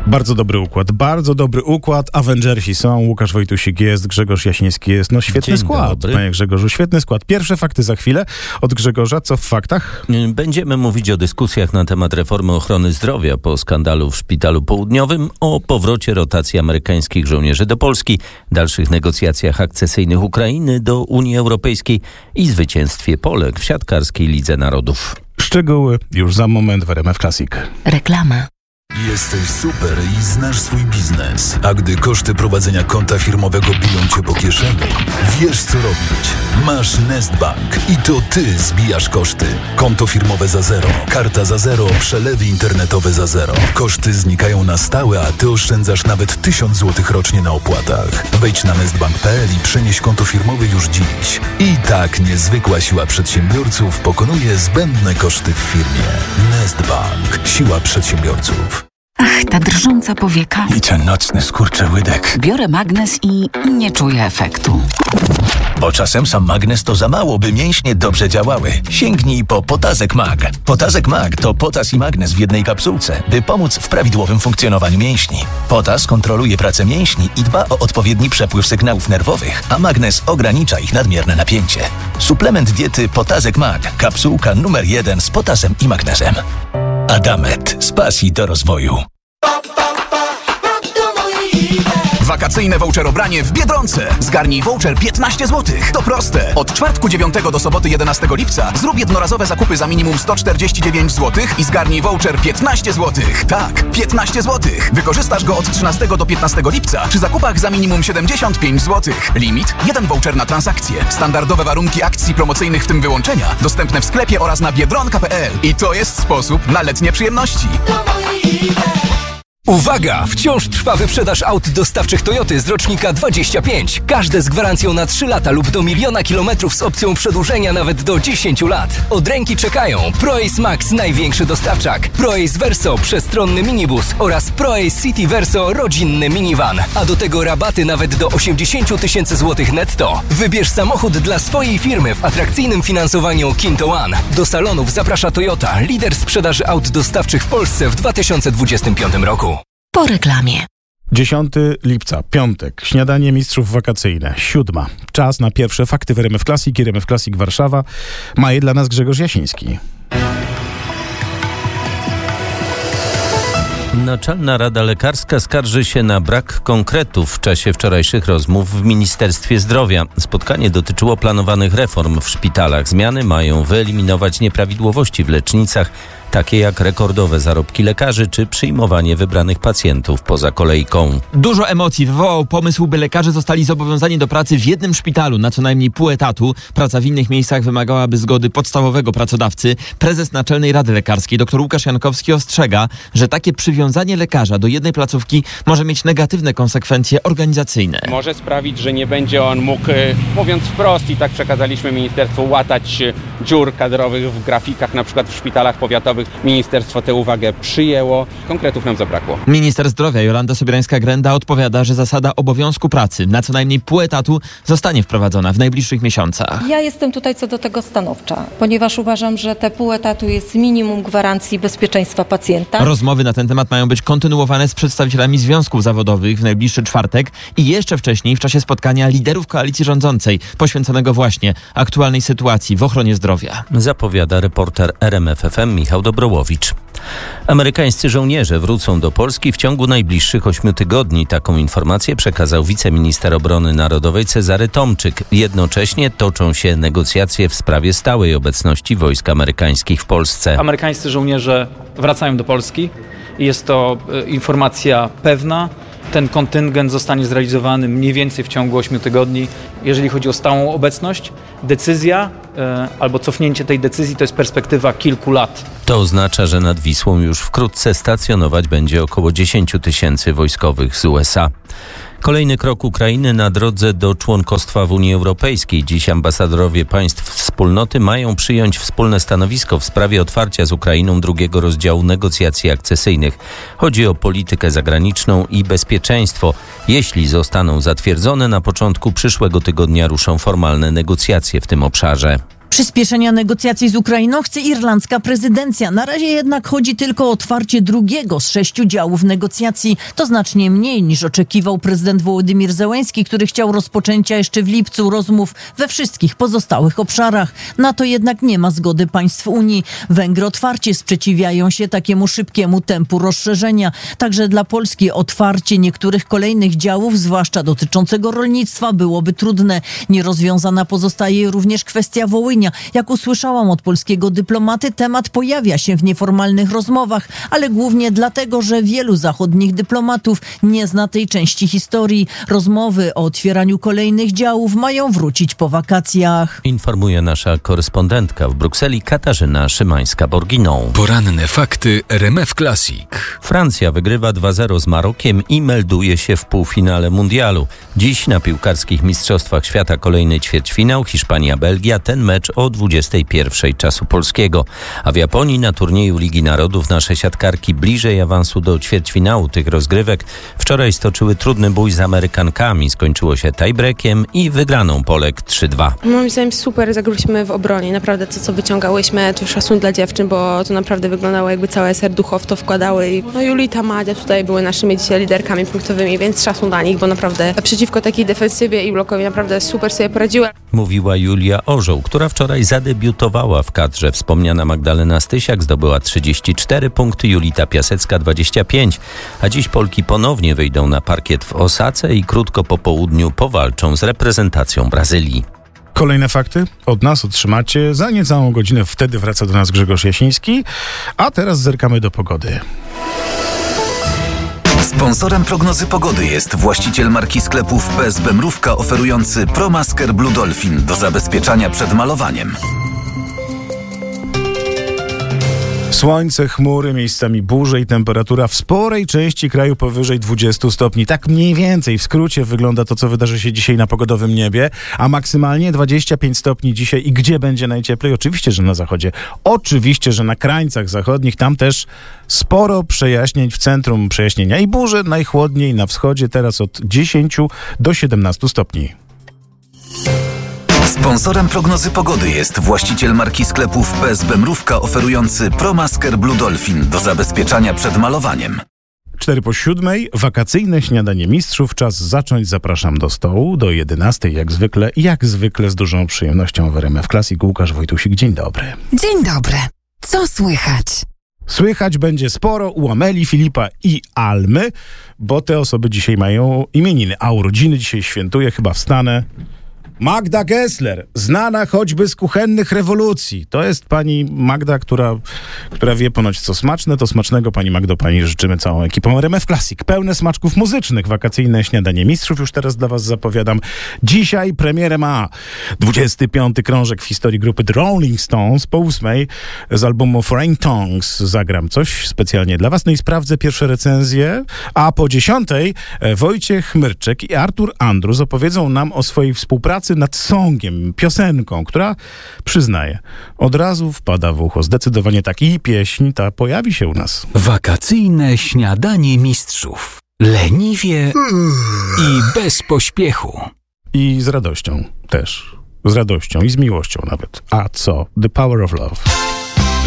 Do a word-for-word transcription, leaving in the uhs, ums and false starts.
Bardzo dobry układ, bardzo dobry układ. Avengersi są, Łukasz Wojtusik jest, Grzegorz Jasiński jest. No świetny Dzień skład, dobry. Panie Grzegorzu, świetny skład. Pierwsze fakty za chwilę od Grzegorza. Co w faktach? Będziemy mówić o dyskusjach na temat reformy ochrony zdrowia po skandalu w Szpitalu Południowym, o powrocie rotacji amerykańskich żołnierzy do Polski, dalszych negocjacjach akcesyjnych Ukrainy do Unii Europejskiej i zwycięstwie Polek w siatkarskiej Lidze Narodów. Szczegóły już za moment w R M F Classic. Reklama. Jesteś super i znasz swój biznes. A gdy koszty prowadzenia konta firmowego biją cię po kieszeni, wiesz co robić. Masz Nestbank i to ty zbijasz koszty. Konto firmowe za zero, karta za zero, przelewy internetowe za zero. Koszty znikają na stałe, a ty oszczędzasz nawet tysiąc złotych rocznie na opłatach. Wejdź na nestbank kropka p l i przenieś konto firmowe już dziś. I tak niezwykła siła przedsiębiorców pokonuje zbędne koszty w firmie. Nestbank. Siła przedsiębiorców. Ach, ta drżąca powieka. I ten nocny skurczyłydek. Biorę magnes i nie czuję efektu. Bo czasem sam magnes to za mało, by mięśnie dobrze działały. Sięgnij po Potazek Mag. Potazek Mag to potas i magnes w jednej kapsułce, by pomóc w prawidłowym funkcjonowaniu mięśni. Potas kontroluje pracę mięśni i dba o odpowiedni przepływ sygnałów nerwowych, a magnes ogranicza ich nadmierne napięcie. Suplement diety Potazek Mag. Kapsułka numer jeden z potasem i magnezem. Adamet. Z pasji do rozwoju. Wakacyjne voucherobranie w Biedronce. Zgarnij voucher piętnaście złotych. To proste. Od czwartku dziewiątego do soboty jedenastego lipca zrób jednorazowe zakupy za minimum sto czterdzieści dziewięć złotych i zgarnij voucher piętnaście złotych. Tak, piętnaście złotych. Wykorzystasz go od trzynastego do piętnastego lipca przy zakupach za minimum siedemdziesiąt pięć złotych. Limit jeden voucher na transakcję. Standardowe warunki akcji promocyjnych, w tym wyłączenia, dostępne w sklepie oraz na biedronka kropka p l. I to jest sposób na letnie przyjemności. Uwaga! Wciąż trwa wyprzedaż aut dostawczych Toyoty z rocznika dwadzieścia pięć. Każde z gwarancją na trzy lata lub do miliona kilometrów z opcją przedłużenia nawet do dziesięciu lat. Od ręki czekają ProAce Max, największy dostawczak, ProAce Verso, przestronny minibus oraz ProAce City Verso, rodzinny minivan. A do tego rabaty nawet do osiemdziesiąt tysięcy złotych netto. Wybierz samochód dla swojej firmy w atrakcyjnym finansowaniu Kinto One. Do salonów zaprasza Toyota, lider sprzedaży aut dostawczych w Polsce w dwa tysiące dwudziestym piątym roku. Po reklamie. dziesiątego lipca, piątek, śniadanie mistrzów wakacyjne, siódma. Czas na pierwsze fakty w R M F Classic, R M F Classic Warszawa. Ma je dla nas Grzegorz Jasiński. Naczelna Rada Lekarska skarży się na brak konkretów w czasie wczorajszych rozmów w Ministerstwie Zdrowia. Spotkanie dotyczyło planowanych reform w szpitalach. Zmiany mają wyeliminować nieprawidłowości w lecznicach, takie jak rekordowe zarobki lekarzy czy przyjmowanie wybranych pacjentów poza kolejką. Dużo emocji wywołał pomysł, by lekarze zostali zobowiązani do pracy w jednym szpitalu na co najmniej pół etatu. Praca w innych miejscach wymagałaby zgody podstawowego pracodawcy. Prezes Naczelnej Rady Lekarskiej dr Łukasz Jankowski ostrzega, że takie przywiązanie lekarza do jednej placówki może mieć negatywne konsekwencje organizacyjne. Może sprawić, że nie będzie on mógł, mówiąc wprost, i tak przekazaliśmy ministerstwu, łatać dziur kadrowych w grafikach, na przykład w szpitalach powiatowych. Ministerstwo tę uwagę przyjęło, konkretów nam zabrakło. Minister zdrowia Jolanta Sobierańska-Grenda odpowiada, że zasada obowiązku pracy na co najmniej pół etatu zostanie wprowadzona w najbliższych miesiącach. Ja jestem tutaj co do tego stanowcza, ponieważ uważam, że te pół etatu jest minimum gwarancji bezpieczeństwa pacjenta. Rozmowy na ten temat mają być kontynuowane z przedstawicielami związków zawodowych w najbliższy czwartek i jeszcze wcześniej w czasie spotkania liderów koalicji rządzącej poświęconego właśnie aktualnej sytuacji w ochronie zdrowia. Zapowiada reporter R M F F M Michał Dobrołowicz. Amerykańscy żołnierze wrócą do Polski w ciągu najbliższych ośmiu tygodni. Taką informację przekazał wiceminister obrony narodowej Cezary Tomczyk. Jednocześnie toczą się negocjacje w sprawie stałej obecności wojsk amerykańskich w Polsce. Amerykańscy żołnierze wracają do Polski i jest to e, informacja pewna. Ten kontyngent zostanie zrealizowany mniej więcej w ciągu ośmiu tygodni. Jeżeli chodzi o stałą obecność, decyzja e, albo cofnięcie tej decyzji to jest perspektywa kilku lat. To oznacza, że nad Wisłą już wkrótce stacjonować będzie około dziesięć tysięcy wojskowych z U S A. Kolejny krok Ukrainy na drodze do członkostwa w Unii Europejskiej. Dziś ambasadorowie państw wspólnoty mają przyjąć wspólne stanowisko w sprawie otwarcia z Ukrainą drugiego rozdziału negocjacji akcesyjnych. Chodzi o politykę zagraniczną i bezpieczeństwo. Jeśli zostaną zatwierdzone, na początku przyszłego tygodnia ruszą formalne negocjacje w tym obszarze. Przyspieszenia negocjacji z Ukrainą chce irlandzka prezydencja. Na razie jednak chodzi tylko o otwarcie drugiego z sześciu działów negocjacji. To znacznie mniej niż oczekiwał prezydent Wołodymyr Zełenski, który chciał rozpoczęcia jeszcze w lipcu rozmów we wszystkich pozostałych obszarach. Na to jednak nie ma zgody państw Unii. Węgry otwarcie sprzeciwiają się takiemu szybkiemu tempu rozszerzenia. Także dla Polski otwarcie niektórych kolejnych działów, zwłaszcza dotyczącego rolnictwa, byłoby trudne. Nierozwiązana pozostaje również kwestia Wołynia. Jak usłyszałam od polskiego dyplomaty, temat pojawia się w nieformalnych rozmowach, ale głównie dlatego, że wielu zachodnich dyplomatów nie zna tej części historii. Rozmowy o otwieraniu kolejnych działów mają wrócić po wakacjach. Informuje nasza korespondentka w Brukseli Katarzyna Szymańska-Borginą. Poranne fakty R M F Classic. Francja wygrywa dwa zero z Marokiem i melduje się w półfinale mundialu. Dziś na piłkarskich mistrzostwach świata kolejny ćwierćfinał Hiszpania-Belgia. Ten mecz o dwudziestej pierwszej czasu polskiego. A w Japonii na turnieju Ligi Narodów nasze siatkarki bliżej awansu do ćwierćfinału tych rozgrywek wczoraj stoczyły trudny bój z Amerykankami. Skończyło się tiebreakiem i wygraną Polek trzy dwa. Moim zdaniem super zagraliśmy w obronie. Naprawdę to, co wyciągałyśmy, to szacun dla dziewczyn, bo to naprawdę wyglądało, jakby całe serducho w to wkładały. I no Julita, Madzia tutaj były naszymi dzisiaj liderkami punktowymi, więc szacun dla nich, bo naprawdę przeciwko takiej defensywie i blokowi naprawdę super sobie poradziły. Mówiła Julia Orzeł, która wczoraj zadebiutowała w kadrze. Wspomniana Magdalena Stysiak zdobyła trzydzieści cztery punkty, Julita Piasecka dwadzieścia pięć, a dziś Polki ponownie wyjdą na parkiet w Osace i krótko po południu powalczą z reprezentacją Brazylii. Kolejne fakty od nas otrzymacie za niecałą godzinę. Wtedy wraca do nas Grzegorz Jasiński, a teraz zerkamy do pogody. Sponsorem prognozy pogody jest właściciel marki sklepów P S B Mrówka oferujący ProMasker Blue Dolphin do zabezpieczania przed malowaniem. Słońce, chmury, miejscami burze i temperatura w sporej części kraju powyżej dwudziestu stopni. Tak mniej więcej w skrócie wygląda to, co wydarzy się dzisiaj na pogodowym niebie, a maksymalnie dwadzieścia pięć stopni dzisiaj. I gdzie będzie najcieplej? Oczywiście, że na zachodzie. Oczywiście, że na krańcach zachodnich. Tam też sporo przejaśnień w centrum przejaśnienia i burze. Najchłodniej na wschodzie, teraz od dziesięciu do siedemnastu stopni. Sponsorem prognozy pogody jest właściciel marki sklepów P S B Mrówka oferujący ProMasker Blue Dolphin do zabezpieczania przed malowaniem. Cztery po siódmej, wakacyjne śniadanie mistrzów. Czas zacząć. Zapraszam do stołu do jedenastej, jak zwykle. Jak zwykle z dużą przyjemnością w R M F Classic. Łukasz Wojtusik, dzień dobry. Dzień dobry. Co słychać? Słychać będzie sporo u Ameli, Filipa i Almy, bo te osoby dzisiaj mają imieniny, a urodziny dzisiaj świętuje, chyba wstanę. Magda Gessler, znana choćby z kuchennych rewolucji. To jest pani Magda, która, która wie ponoć co smaczne, to smacznego. Pani Magdo, pani życzymy całą ekipą R M F Classic. Pełne smaczków muzycznych, wakacyjne śniadanie mistrzów. Już teraz dla was zapowiadam. Dzisiaj premierę ma dwudziesty piąty krążek w historii grupy The Rolling Stones. Po ósmej z albumu Foreign Tongues zagram coś specjalnie dla was. No i sprawdzę pierwsze recenzje. A po dziesiątej Wojciech Myrczek i Artur Andrus opowiedzą nam o swojej współpracy nad songiem, piosenką, która, przyznaję, od razu wpada w ucho. Zdecydowanie tak. I pieśń ta pojawi się u nas. Wakacyjne śniadanie mistrzów. Leniwie i bez pośpiechu. I z radością też. Z radością i z miłością nawet. A co? The Power of Love.